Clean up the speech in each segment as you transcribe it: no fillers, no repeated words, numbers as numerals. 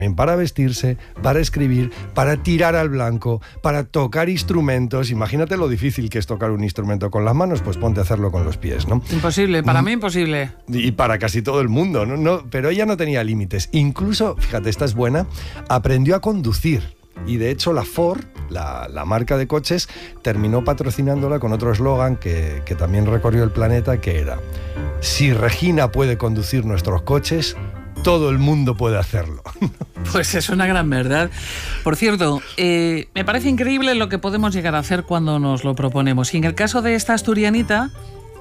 para vestirse, para escribir, para tirar al blanco, para tocar instrumentos. Imagínate lo difícil que es tocar un instrumento con las manos, pues ponte a hacerlo con los pies, ¿no? Imposible, para mí imposible. Y para casi todo el mundo, ¿no? Pero ella no tenía límites. Incluso, fíjate, esta es buena, aprendió a conducir. Y de hecho la Ford, la marca de coches, terminó patrocinándola con otro eslogan que también recorrió el planeta, que era: si Regina puede conducir nuestros coches, todo el mundo puede hacerlo. Pues es una gran verdad. Por cierto, me parece increíble lo que podemos llegar a hacer cuando nos lo proponemos. Y en el caso de esta asturianita,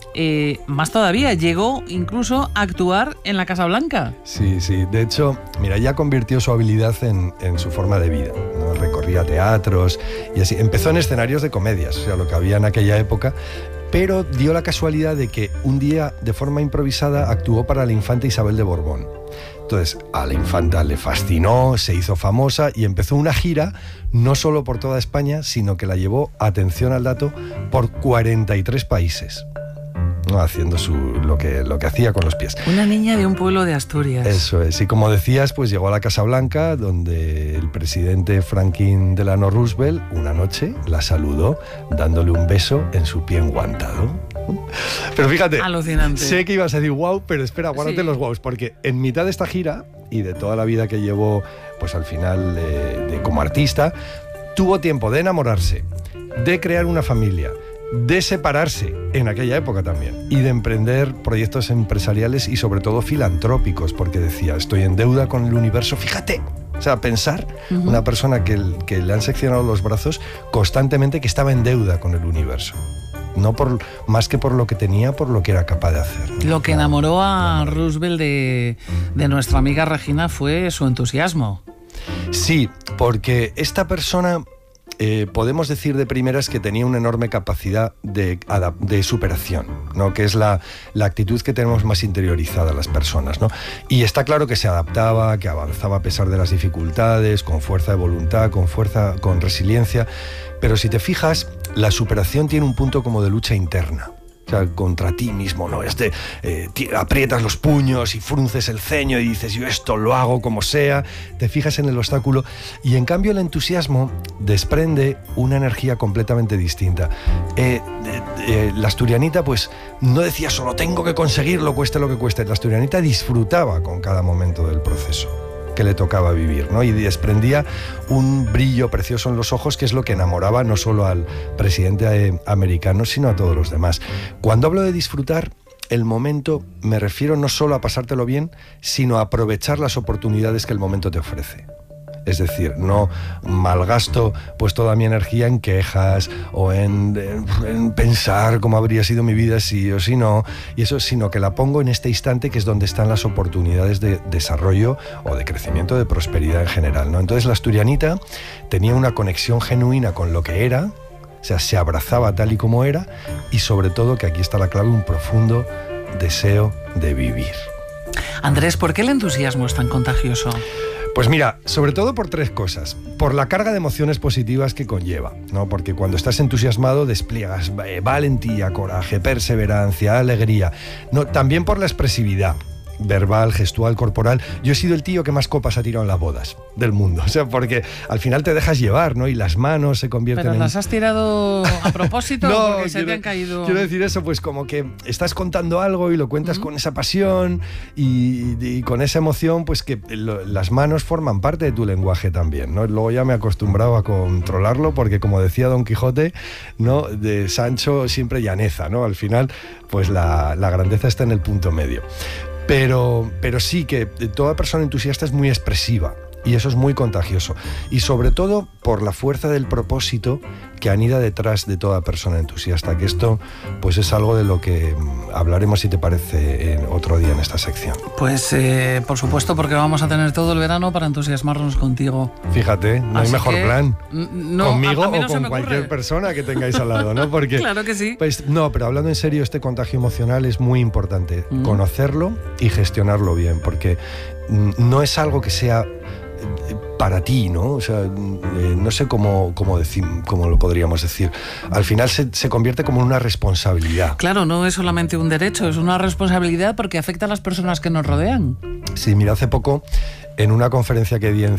más todavía, llegó incluso a actuar en la Casa Blanca. Sí. De hecho, mira, ella convirtió su habilidad en su forma de vida, ¿no? Recorría teatros y así. Empezó en escenarios de comedias, o sea, lo que había en aquella época. Pero dio la casualidad de que un día, de forma improvisada, actuó para la infanta Isabel de Borbón. Entonces, a la infanta le fascinó, se hizo famosa y empezó una gira, no solo por toda España, sino que la llevó, atención al dato, por 43 países. Haciendo lo que hacía con los pies. Una niña de un pueblo de Asturias. Eso es. Y como decías, pues llegó a la Casa Blanca, donde el presidente Franklin Delano Roosevelt una noche la saludó dándole un beso en su pie enguantado. Pero fíjate, alucinante. Sé que ibas a decir wow, pero espera, guárdate los wows, porque en mitad de esta gira y de toda la vida que llevó, pues al final como artista, tuvo tiempo de enamorarse, de crear una familia, de separarse en aquella época también y de emprender proyectos empresariales y sobre todo filantrópicos, porque decía, estoy en deuda con el universo. Fíjate, o sea, pensar, una persona que le han seccionado los brazos constantemente, que estaba en deuda con el universo. No más que por lo que tenía, por lo que era capaz de hacer. Lo que enamoró a Roosevelt de nuestra amiga Regina fue su entusiasmo. Sí, porque esta persona... podemos decir de primeras que tenía una enorme capacidad de superación, ¿no? Que es la actitud que tenemos más interiorizada las personas, ¿no? Y está claro que se adaptaba, que avanzaba a pesar de las dificultades, con fuerza de voluntad, con resiliencia. Pero si te fijas, la superación tiene un punto como de lucha interna. O sea, contra ti mismo, ¿no? Aprietas los puños y frunces el ceño y dices, yo esto lo hago como sea, te fijas en el obstáculo, y en cambio el entusiasmo desprende una energía completamente distinta. La asturianita, pues, no decía solo tengo que conseguirlo, cueste lo que cueste. La asturianita disfrutaba con cada momento del proceso que le tocaba vivir, ¿no? Y desprendía un brillo precioso en los ojos, que es lo que enamoraba no solo al presidente americano, sino a todos los demás. Cuando hablo de disfrutar el momento, me refiero no solo a pasártelo bien, sino a aprovechar las oportunidades que el momento te ofrece. Es decir, no malgasto pues toda mi energía en quejas o en pensar cómo habría sido mi vida si o si no, y eso, sino que la pongo en este instante, que es donde están las oportunidades de desarrollo o de crecimiento, de prosperidad en general, ¿no? Entonces la asturianita tenía una conexión genuina con lo que era, o sea, se abrazaba tal y como era, y sobre todo, que aquí está la clave, un profundo deseo de vivir. Andrés, ¿por qué el entusiasmo es tan contagioso? Pues mira, sobre todo por tres cosas. Por la carga de emociones positivas que conlleva, ¿no? Porque cuando estás entusiasmado despliegas valentía, coraje, perseverancia, alegría. No, también por la expresividad verbal, gestual, corporal. Yo he sido el tío que más copas ha tirado en las bodas del mundo. O sea, porque al final te dejas llevar, ¿no? Y las manos se convierten en... ¿Pero las has tirado a propósito? No, porque se te han caído... Quiero decir eso, pues como que estás contando algo y lo cuentas con esa pasión y con esa emoción, pues que las manos forman parte de tu lenguaje también, ¿no? Luego ya me he acostumbrado a controlarlo, porque como decía Don Quijote, ¿no? De Sancho siempre llaneza, ¿no? Al final, pues la grandeza está en el punto medio. Pero sí que toda persona entusiasta es muy expresiva, y eso es muy contagioso, y sobre todo por la fuerza del propósito que anida detrás de toda persona entusiasta, que esto pues es algo de lo que hablaremos, si te parece, otro día en esta sección. Pues por supuesto, porque vamos a tener todo el verano para entusiasmarnos contigo. Fíjate, no hay mejor plan. Conmigo a mí no o con cualquier persona que tengáis al lado, ¿no? Porque, claro que sí. Pues, no, pero hablando en serio, este contagio emocional es muy importante, conocerlo y gestionarlo bien, porque no es algo que sea para ti, ¿no? O sea, no sé cómo lo podríamos decir. Al final se convierte como en una responsabilidad. Claro, no es solamente un derecho, es una responsabilidad porque afecta a las personas que nos rodean. Sí, mira, hace poco, en una conferencia que di en